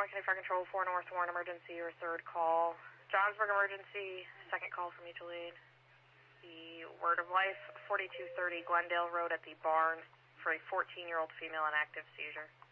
County Fire Control, 4 North Warren emergency, your third call. Johnsburg emergency, second call for mutual aid. The Word of Life, 4230 Glendale Road at the barn for a 14-year-old female in active seizure.